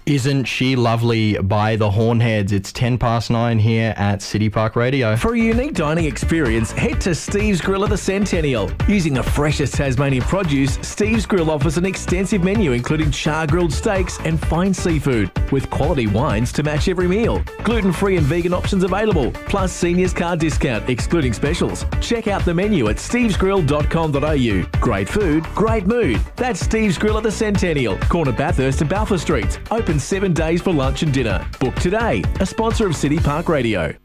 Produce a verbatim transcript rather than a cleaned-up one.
Isn't she lovely by the Hornheads? It's ten past nine here at City Park Radio. For a unique dining experience, head to Steve's Grill at the Centennial. Using the freshest Tasmanian produce, Steve's Grill offers an extensive menu including char-grilled steaks and fine seafood, with quality wines to match every meal. Gluten-free and vegan options available, plus seniors card discount excluding specials. Check out the menu at steves grill dot com dot a u. Great food, great mood. That's Steve's Grill at the Centennial, corner Bathurst and Balfour Streets. Open seven days for lunch and dinner. Book today. A sponsor of City Park Radio.